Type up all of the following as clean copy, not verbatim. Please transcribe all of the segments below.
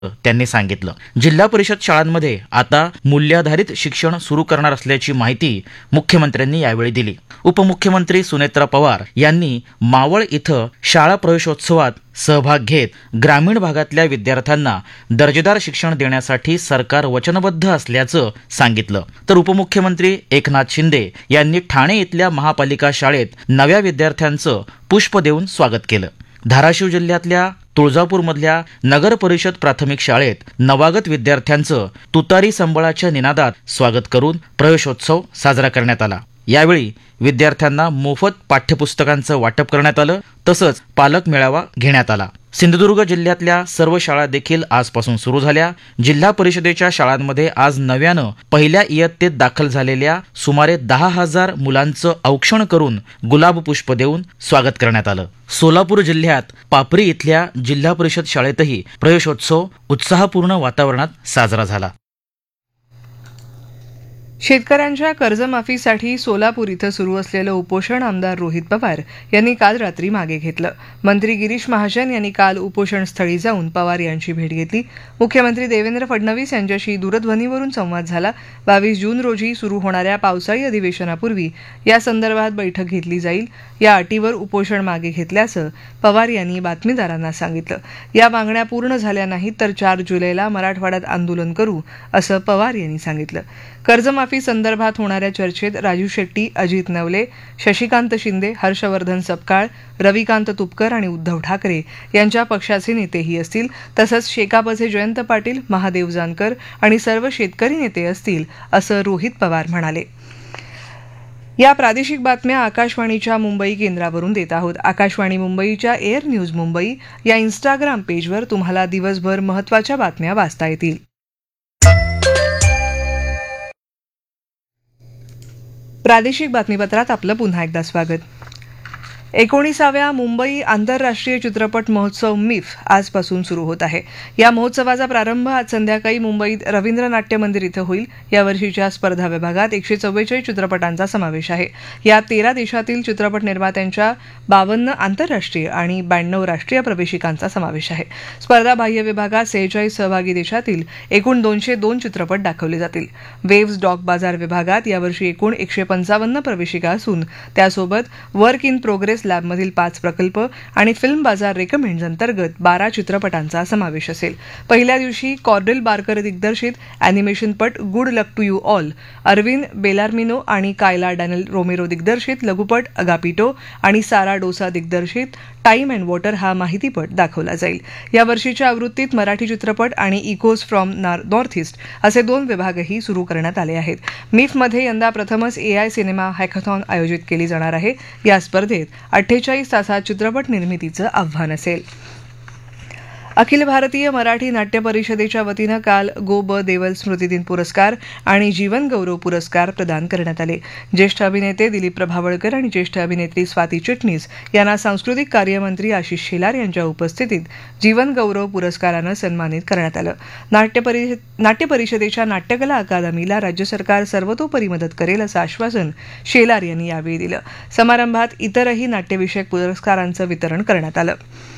त्यांनी सांगितलं. जिल्हा परिषद शाळांमध्ये आता मूल्याधारित शिक्षण सुरू करणार असल्याची माहिती मुख्यमंत्र्यांनी यावेळी दिली. उपमुख्यमंत्री सुनेत्रा पवार यांनी मावळ इथं शाळा प्रवेशोत्सवात सहभाग घेत ग्रामीण भागातल्या विद्यार्थ्यांना दर्जेदार शिक्षण देण्यासाठी सरकार वचनबद्ध असल्याचं सांगितलं. तर उपमुख्यमंत्री एकनाथ शिंदे यांनी ठाणे इथल्या महापालिका शाळेत नव्या विद्यार्थ्यांचं पुष्प देऊन स्वागत केलं. धाराशिव जिल्ह्यातल्या तुळजापूरमधल्या नगर परिषद प्राथमिक शाळेत नवागत विद्यार्थ्यांचं तुतारी संबळाच्या निनादात स्वागत करून प्रवेशोत्सव साजरा करण्यात आला. यावेळी विद्यार्थ्यांना मोफत पाठ्यपुस्तकांचं वाटप करण्यात आलं. तसंच पालक मेळावा घेण्यात आला. सिंधुदुर्ग जिल्ह्यातल्या सर्व शाळा देखील आजपासून सुरू झाल्या. जिल्हा परिषदेच्या शाळांमध्ये आज नव्यानं पहिल्या इयत्तेत दाखल झालेल्या सुमारे 10,000 मुलांचं औक्षण करून गुलाब पुष्प देऊन स्वागत करण्यात आलं. सोलापूर जिल्ह्यात पापरी इथल्या जिल्हा परिषद शाळेतही प्रवेशोत्सव उत्साहपूर्ण वातावरणात साजरा झाला. शेतकऱ्यांच्या कर्जमाफीसाठी सोलापूर इथं सुरू असलेलं उपोषण आमदार रोहित पवार यांनी काल रात्री मागे घेतलं. मंत्री गिरीश महाजन यांनी काल उपोषणस्थळी जाऊन पवार यांची भेट घेतली. मुख्यमंत्री देवेंद्र फडणवीस यांच्याशी दूरध्वनीवरून संवाद झाला. 22 जून रोजी सुरू होणाऱ्या पावसाळी अधिवेशनापूर्वी या संदर्भात बैठक घेतली जाईल. या अटीवर उपोषण मागे घेतल्याचं पवार यांनी बातमीदारांना सांगितलं. या मागण्या पूर्ण झाल्या नाहीत तर 4 जुलैला मराठवाड्यात आंदोलन करू असं पवार यांनी सांगितलं. कर्जमाफी संदर्भात होणाऱ्या चर्चेत राजू शेट्टी, अजित नवले, शशिकांत शिंदे, हर्षवर्धन सपकाळ, रविकांत तुपकर आणि उद्धव ठाकरे यांच्या पक्षाचे नेतेही असतील. तसंच शेकापचे जयंत पाटील, महादेव जानकर आणि सर्व शेतकरी नेते असतील असं रोहित पवार म्हणाले. या प्रादेशिक बातम्या आकाशवाणीच्या मुंबई केंद्रावरून देत आहोत. आकाशवाणी मुंबईच्या एअर न्यूज मुंबई या इंस्टाग्राम पेजवर तुम्हाला दिवसभर महत्त्वाच्या बातम्या वाचता येतील. प्रादेशिक बातमीपत्रात आपलं पुन्हा एकदा स्वागत. 19व्या मुंबई आंतरराष्ट्रीय चित्रपट महोत्सव मिफ आजपासून सुरू होत आहे. या महोत्सवाचा प्रारंभ आज संध्याकाळी मुंबईत रवींद्र नाट्य मंदिर इथं होईल. या वर्षीच्या स्पर्धा विभागात 144 चित्रपटांचा समावेश आहे. यात 13 देशातील चित्रपट निर्मात्यांच्या 52 आंतरराष्ट्रीय आणि 92 राष्ट्रीय प्रवेशिकांचा समावेश आहे. स्पर्धा बाह्य विभागात 46 सहभागी देशातील एकूण 202 चित्रपट दाखवले जातील. वेव्स डॉक बाजार विभागात यावर्षी एकूण 155 प्रवेशिका असून त्यासोबत वर्क इन प्रोग्रेस लॅबमधील 5 प्रकल्प आणि फिल्म बाजार रेकमेंड्स अंतर्गत 12 चित्रपटांचा समावेश असेल. पहिल्या दिवशी कॉर्डेल बार्कर दिग्दर्शित अॅनिमेशनपट good luck to you all, Arvind बेलार्मिनो आणि कायला डॅनियल रोमेरो दिग्दर्शित लघुपट अगापिटो आणि सारा डोसा दिग्दर्शित टाइम अँड वॉटर हा माहितीपट दाखवला जाईल. या वर्षीच्या आवृत्तीत मराठी चित्रपट आणि इकोज फ्रॉम नॉर्थ ईस्ट असे 2 विभागही सुरू करण्यात आले आहेत. मिफमध्ये यंदा प्रथमच AI सिनेमा हॅकॅथॉन आयोजित केली जाणार आहे. या स्पर्धेत 48 तासात चित्रपट निर्मितीचं आव्हान असेल. अखिल भारतीय मराठी नाट्य परिषदेच्या वतीनं काल गो ब देवल स्मृतिदिन पुरस्कार आणि जीवन गौरव पुरस्कार प्रदान करण्यात आले. ज्येष्ठ अभिनेते दिलीप प्रभावळकर आणि ज्येष्ठ अभिनेत्री स्वाती चिटणीस यांना सांस्कृतिक कार्यमंत्री आशिष शेलार यांच्या उपस्थितीत जीवन गौरव पुरस्कारानं सन्मानित करण्यात आलं. नाट्य परिषदेच्या नाट्यकला अकादमीला राज्य सरकार सर्वतोपरी मदत करेल असं आश्वासन शेलार यांनी यावेळी दिलं. समारंभात इतरही नाट्यविषयक पुरस्कारांचं वितरण करण्यात आलं.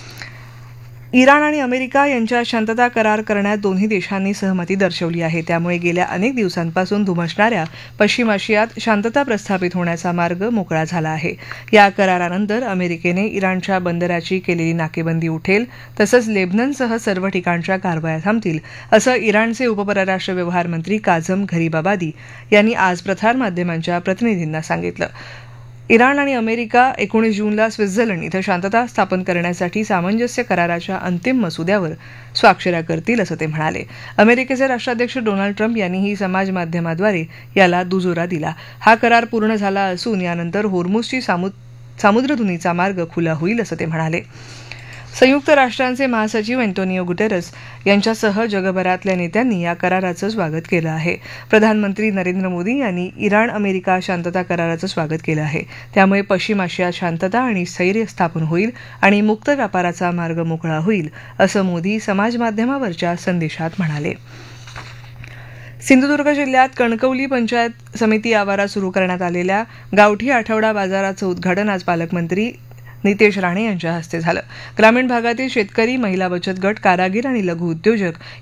इराण आणि अमेरिका यांच्यात शांतता करार करण्यात दोन्ही देशांनी सहमती दर्शवली आहे. त्यामुळे गेल्या अनेक दिवसांपासून धुमसणाऱ्या पश्चिम आशियात शांतता प्रस्थापित होण्याचा मार्ग मोकळा झाला आहे. या करारानंतर अमेरिकेने इराणच्या बंदराची केलेली नाकेबंदी उठेल. तसंच लेबननसह सर्व ठिकाणच्या कारवाया थांबतील असं इराणचे उपपरराष्ट्र व्यवहार मंत्री काझम घरीबाबादी यांनी आज प्रसारमाध्यमांच्या प्रतिनिधींना सांगितलं. इराण आणि अमेरिका 19 जूनला स्वित्झर्लंड इथं शांतता स्थापन करण्यासाठी सामंजस्य कराराच्या अंतिम मसुद्यावर स्वाक्षऱ्या करतील असं ते म्हणाले. अमेरिकेचे राष्ट्राध्यक्ष डोनाल्ड ट्रम्प यांनीही समाज माध्यमाद्वारे याला दुजोरा दिला. हा करार पूर्ण झाला असून यानंतर होर्मुझची सामुद्रधुनीचा मार्ग खुला होईल असं ते म्हणाले. संयुक्त राष्ट्रांचे महासचिव अँटोनियो गुटेरस यांच्यासह जगभरातल्या नेत्यांनी या कराराचं स्वागत केलं आहे. प्रधानमंत्री नरेंद्र मोदी यांनी इराण अमेरिका शांतता कराराचं स्वागत केलं आहे. त्यामुळे पश्चिम आशियात शांतता आणि स्थैर्य स्थापन होईल आणि मुक्त व्यापाराचा मार्ग मोकळा होईल असं मोदी समाजमाध्यमावरच्या संदेशात म्हणाले. सिंधुदुर्ग जिल्ह्यात कणकवली पंचायत समिती आवारात सुरू करण्यात आलेल्या गावठी आठवडा बाजाराचं उद्घाटन आज पालकमंत्री नितेश राणे यांच्या हस्ते झालं. ग्रामीण भागातील शेतकरी, महिला बचत गट, कारागीर आणि लघु उद्योजक